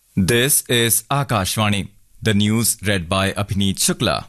This is Akashvani. The news read by Abhineet Shukla.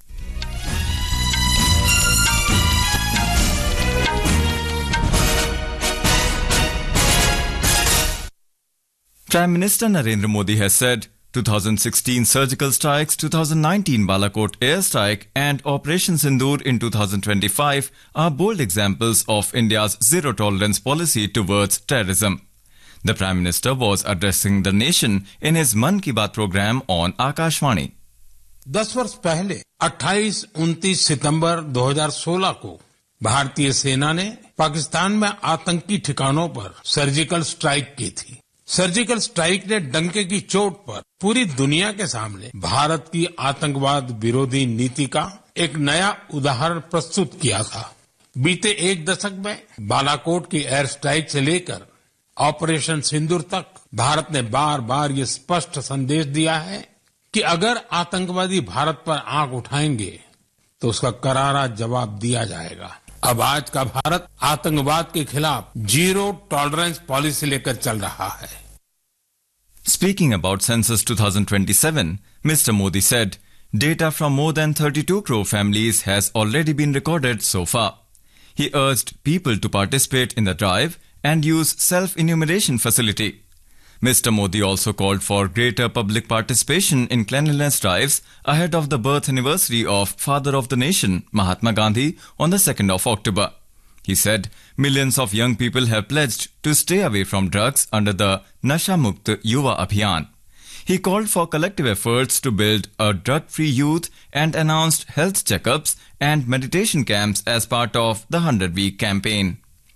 Prime Minister Narendra Modi has said 2016 surgical strikes, 2019 Balakot airstrike and Operation Sindoor in 2025 are bold examples of India's zero-tolerance policy towards terrorism. The Prime Minister was addressing the nation in his Man Ki Baat program on Akashvani. 10 वर्ष पहले 28-29 सितंबर 2016 को भारतीय सेना ने पाकिस्तान में आतंकी ठिकानों पर सर्जिकल स्ट्राइक की थी। सर्जिकल स्ट्राइक ने डंके की चोट पर पूरी दुनिया के सामने भारत की आतंकवाद विरोधी नीति का एक नया उदाहरण प्रस्तुत किया था। बीते एक दशक में बालाकोट की एयर स्ट्राइक से लेकर ऑपरेशन सिंदूर तक भारत ने बार बार ये स्पष्ट संदेश दिया है कि अगर आतंकवादी भारत पर आंख उठाएंगे तो उसका करारा जवाब दिया जाएगा। अब आज का भारत आतंकवाद के खिलाफ जीरो टॉलरेंस पॉलिसी लेकर चल रहा है। Speaking about Census 2027, Mr. Modi said, data from more than 32 crore families has already been recorded so far. He urged people to participate in the drive and use self-enumeration facility. Mr. Modi also called for greater public participation in cleanliness drives ahead of the birth anniversary of Father of the Nation, Mahatma Gandhi, on the 2nd of October. He said millions of young people have pledged to stay away from drugs under the Nasha Mukt Yuva Abhiyan. He called for collective efforts to build a drug-free youth and announced health checkups and meditation camps as part of the 100-week campaign.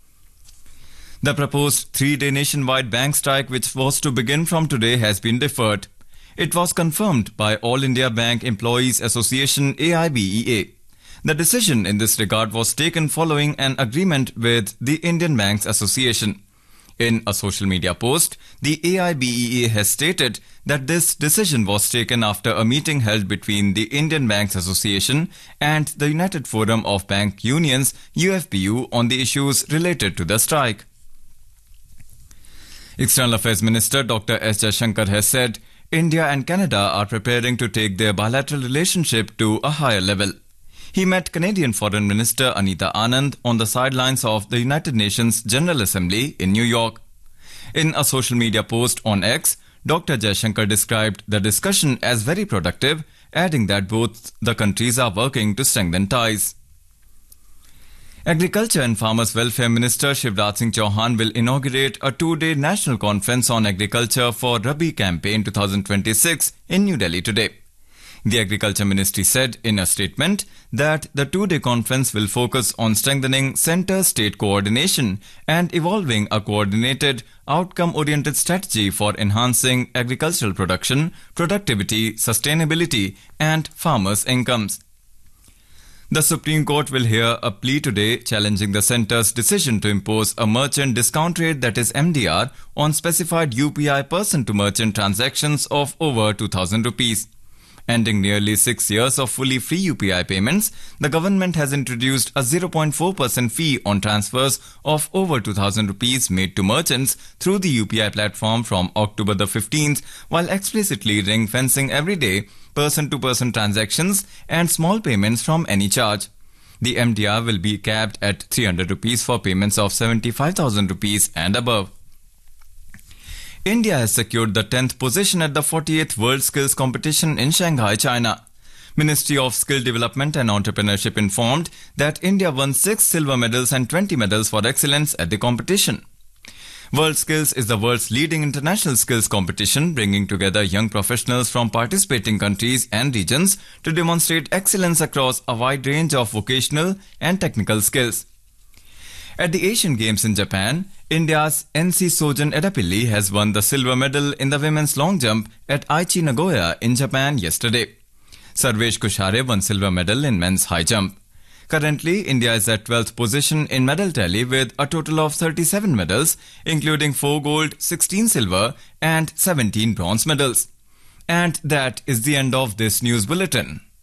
The proposed 3-day nationwide bank strike, which was to begin from today, has been deferred. It was confirmed by All India Bank Employees Association AIBEA. The decision in this regard was taken following an agreement with the Indian Banks Association. In a social media post, the AIBEA has stated that this decision was taken after a meeting held between the Indian Banks Association and the United Forum of Bank Unions UFBU on the issues related to the strike. External Affairs Minister Dr. S. Jaishankar has said India and Canada are preparing to take their bilateral relationship to a higher level. He met Canadian Foreign Minister Anita Anand on the sidelines of the United Nations General Assembly in New York. In a social media post on X, Dr. Jaishankar described the discussion as very productive, adding that both the countries are working to strengthen ties. Agriculture and Farmers Welfare Minister Shivraj Singh Chauhan will inaugurate a 2-day national conference on agriculture for Rabi campaign 2026 in New Delhi today. The Agriculture Ministry said in a statement that the 2-day conference will focus on strengthening center-state coordination and evolving a coordinated, outcome-oriented strategy for enhancing agricultural production, productivity, sustainability, and farmers' incomes. The Supreme Court will hear a plea today challenging the centre's decision to impose a merchant discount rate, that is MDR, on specified UPI person-to-merchant transactions of over 2,000 rupees. Ending nearly 6 years of fully free UPI payments, the government has introduced a 0.4% fee on transfers of over 2,000 rupees made to merchants through the UPI platform from October the 15th, while explicitly ring-fencing everyday person-to-person transactions and small payments from any charge. The MDR will be capped at 300 rupees for payments of 75,000 rupees and above. India has secured the 10th position at the 48th World Skills Competition in Shanghai, China. Ministry of Skill Development and Entrepreneurship informed that India won 6 silver medals and 20 medals for excellence at the competition. World Skills is the world's leading international skills competition, bringing together young professionals from participating countries and regions to demonstrate excellence across a wide range of vocational and technical skills. At the Asian Games in Japan, India's NC Sojan Edapilli has won the silver medal in the women's long jump at Aichi Nagoya in Japan yesterday. Sarvesh Kushare won silver medal in men's high jump. Currently, India is at 12th position in medal tally with a total of 37 medals, including 4 gold, 16 silver and 17 bronze medals. And that is the end of this news bulletin.